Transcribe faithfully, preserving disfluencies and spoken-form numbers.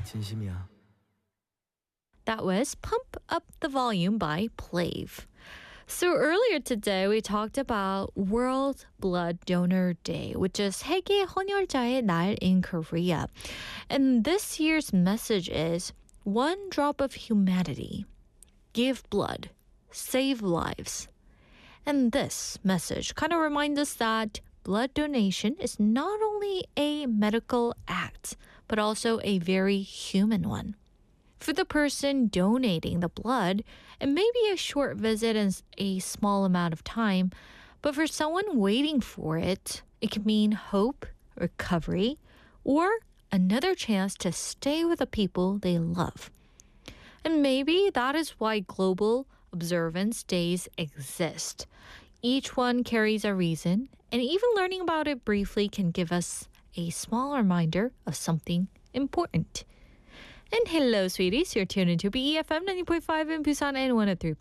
진심이야. That was Pump Up the Volume by Plave. So earlier today, we talked about World Blood Donor Day, which is 세계 헌혈자의 날 in Korea. And this year's message is one drop of humanity. Give blood. Save lives. And this message kind of reminds us that blood donation is not only a medical act, but also a very human one. For the person donating the blood, it may be a short visit and a small amount of time, but for someone waiting for it, it can mean hope, recovery, or another chance to stay with the people they love. And maybe that is why global observance days exist. Each one carries a reason, and even learning about it briefly can give us a small reminder of something important. And hello, sweeties. You're tuned into B E F M ninety point five in Busan and one oh three